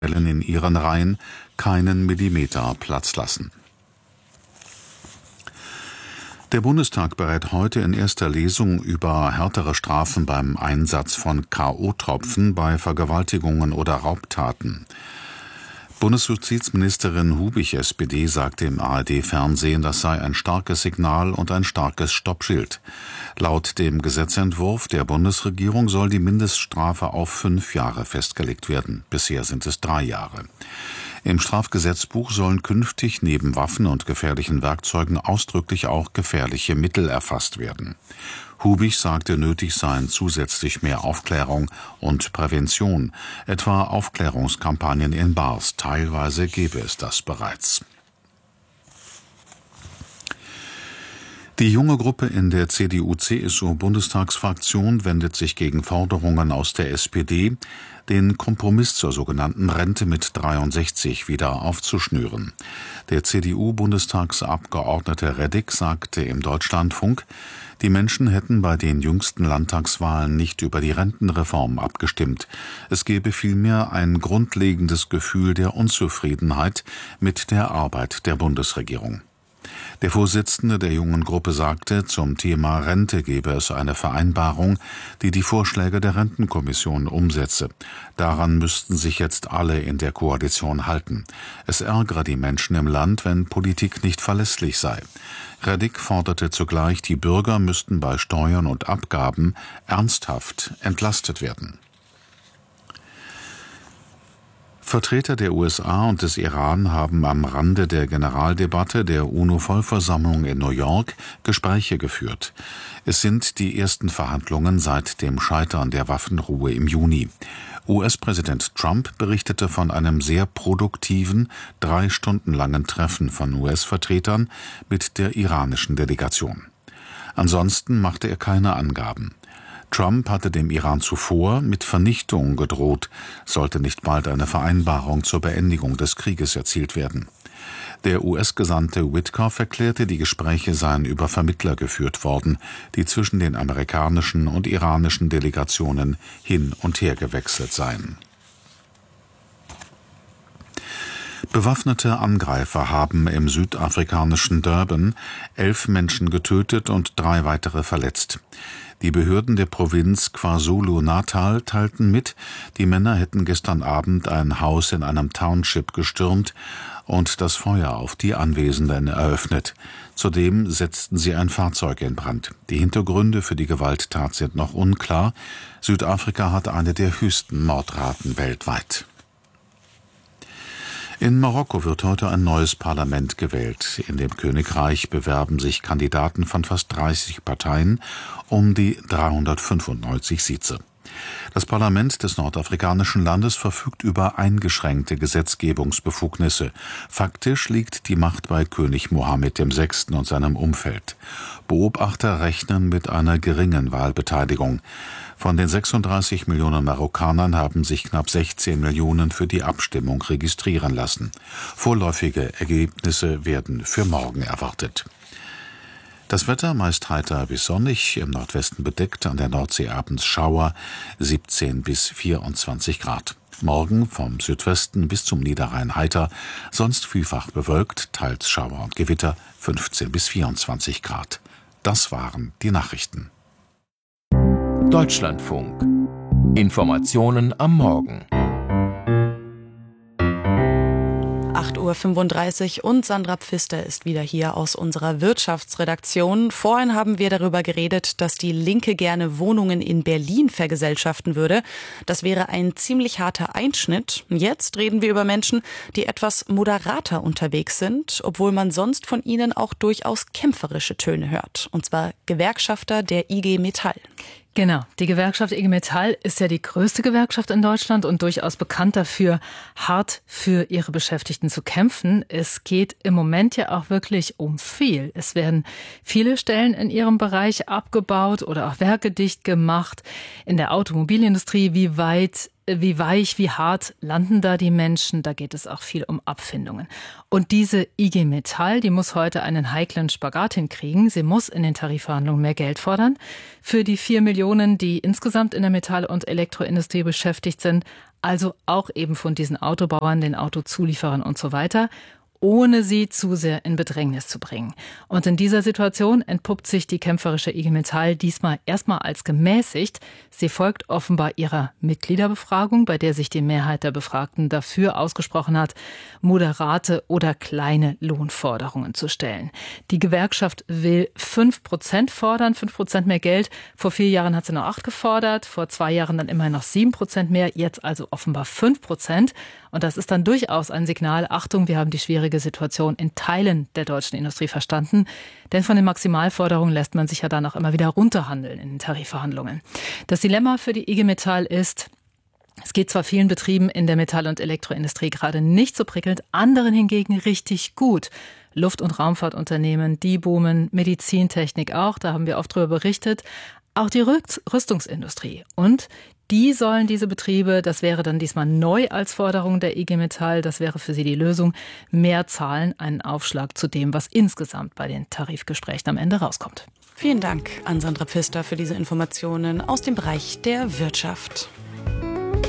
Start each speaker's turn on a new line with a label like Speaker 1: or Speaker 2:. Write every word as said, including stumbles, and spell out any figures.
Speaker 1: in ihren Reihen keinen Millimeter Platz lassen. Der Bundestag berät heute in erster Lesung über härtere Strafen beim Einsatz von K O-Tropfen bei Vergewaltigungen oder Raubtaten. Bundesjustizministerin Hubich, S P D, sagte im A R D-Fernsehen, das sei ein starkes Signal und ein starkes Stoppschild. Laut dem Gesetzentwurf der Bundesregierung soll die Mindeststrafe auf fünf Jahre festgelegt werden. Bisher sind es drei Jahre. Im Strafgesetzbuch sollen künftig neben Waffen und gefährlichen Werkzeugen ausdrücklich auch gefährliche Mittel erfasst werden. Hubich sagte, nötig seien zusätzlich mehr Aufklärung und Prävention, etwa Aufklärungskampagnen in Bars. Teilweise gebe es das bereits. Die junge Gruppe in der C D U-C S U-Bundestagsfraktion wendet sich gegen Forderungen aus der S P D, den Kompromiss zur sogenannten Rente mit dreiundsechzig wieder aufzuschnüren. Der C D U-Bundestagsabgeordnete Reddick sagte im Deutschlandfunk, die Menschen hätten bei den jüngsten Landtagswahlen nicht über die Rentenreform abgestimmt. Es gebe vielmehr ein grundlegendes Gefühl der Unzufriedenheit mit der Arbeit der Bundesregierung. Der Vorsitzende der jungen Gruppe sagte, zum Thema Rente gebe es eine Vereinbarung, die die Vorschläge der Rentenkommission umsetze. Daran müssten sich jetzt alle in der Koalition halten. Es ärgere die Menschen im Land, wenn Politik nicht verlässlich sei. Reddick forderte zugleich, die Bürger müssten bei Steuern und Abgaben ernsthaft entlastet werden. Vertreter der U S A und des Iran haben am Rande der Generaldebatte der UNO-Vollversammlung in New York Gespräche geführt. Es sind die ersten Verhandlungen seit dem Scheitern der Waffenruhe im Juni. U S-Präsident Trump berichtete von einem sehr produktiven, drei Stunden langen Treffen von U S-Vertretern mit der iranischen Delegation. Ansonsten machte er keine Angaben. Trump hatte dem Iran zuvor mit Vernichtung gedroht, sollte nicht bald eine Vereinbarung zur Beendigung des Krieges erzielt werden. Der U S-Gesandte Witkoff erklärte, die Gespräche seien über Vermittler geführt worden, die zwischen den amerikanischen und iranischen Delegationen hin und her gewechselt seien. Bewaffnete Angreifer haben im südafrikanischen Durban elf Menschen getötet und drei weitere verletzt. Die Behörden der Provinz KwaZulu-Natal teilten mit, die Männer hätten gestern Abend ein Haus in einem Township gestürmt und das Feuer auf die Anwesenden eröffnet. Zudem setzten sie ein Fahrzeug in Brand. Die Hintergründe für die Gewalttat sind noch unklar. Südafrika hat eine der höchsten Mordraten weltweit. In Marokko wird heute ein neues Parlament gewählt. In dem Königreich bewerben sich Kandidaten von fast dreißig Parteien um die dreihundertfünfundneunzig Sitze. Das Parlament des nordafrikanischen Landes verfügt über eingeschränkte Gesetzgebungsbefugnisse. Faktisch liegt die Macht bei König Mohammed der Sechste und seinem Umfeld. Beobachter rechnen mit einer geringen Wahlbeteiligung. Von den sechsunddreißig Millionen Marokkanern haben sich knapp sechzehn Millionen für die Abstimmung registrieren lassen. Vorläufige Ergebnisse werden für morgen erwartet. Das Wetter meist heiter bis sonnig, im Nordwesten bedeckt, an der Nordsee abends Schauer, siebzehn bis vierundzwanzig Grad. Morgen vom Südwesten bis zum Niederrhein heiter, sonst vielfach bewölkt, teils Schauer und Gewitter, fünfzehn bis vierundzwanzig Grad. Das waren die Nachrichten.
Speaker 2: Deutschlandfunk. Informationen am Morgen.
Speaker 3: acht Uhr fünfunddreißig und Sandra Pfister ist wieder hier aus unserer Wirtschaftsredaktion. Vorhin haben wir darüber geredet, dass die Linke gerne Wohnungen in Berlin vergesellschaften würde. Das wäre ein ziemlich harter Einschnitt. Jetzt reden wir über Menschen, die etwas moderater unterwegs sind, obwohl man sonst von ihnen auch durchaus kämpferische Töne hört. Und zwar Gewerkschafter der I G Metall.
Speaker 4: Genau, die Gewerkschaft I G Metall ist ja die größte Gewerkschaft in Deutschland und durchaus bekannt dafür, hart für ihre Beschäftigten zu kämpfen. Es geht im Moment ja auch wirklich um viel. Es werden viele Stellen in ihrem Bereich abgebaut oder auch Werke dicht gemacht. In der Automobilindustrie, wie weit wie weich, wie hart landen da die Menschen? Da geht es auch viel um Abfindungen. Und diese I G Metall, die muss heute einen heiklen Spagat hinkriegen. Sie muss in den Tarifverhandlungen mehr Geld fordern. Für die vier Millionen, die insgesamt in der Metall- und Elektroindustrie beschäftigt sind, also auch eben von diesen Autobauern, den Autozulieferern und so weiter, ohne sie zu sehr in Bedrängnis zu bringen. Und in dieser Situation entpuppt sich die kämpferische I G Metall diesmal erstmal als gemäßigt. Sie folgt offenbar ihrer Mitgliederbefragung, bei der sich die Mehrheit der Befragten dafür ausgesprochen hat, moderate oder kleine Lohnforderungen zu stellen. Die Gewerkschaft will fünf Prozent fordern, fünf Prozent mehr Geld. Vor vier Jahren hat sie noch acht gefordert, vor zwei Jahren dann immerhin noch sieben Prozent mehr, jetzt also offenbar fünf Prozent. Und das ist dann durchaus ein Signal, Achtung, wir haben die schwierige Situation in Teilen der deutschen Industrie verstanden. Denn von den Maximalforderungen lässt man sich ja dann auch immer wieder runterhandeln in den Tarifverhandlungen. Das Dilemma für die I G Metall ist, es geht zwar vielen Betrieben in der Metall- und Elektroindustrie gerade nicht so prickelnd, anderen hingegen richtig gut. Luft- und Raumfahrtunternehmen, die boomen, Medizintechnik auch, da haben wir oft drüber berichtet. Auch die Rüstungsindustrie. Und die sollen diese Betriebe, das wäre dann diesmal neu als Forderung der I G Metall, das wäre für sie die Lösung, mehr zahlen, einen Aufschlag zu dem, was insgesamt bei den Tarifgesprächen am Ende rauskommt.
Speaker 3: Vielen Dank an Sandra Pfister für diese Informationen aus dem Bereich der Wirtschaft.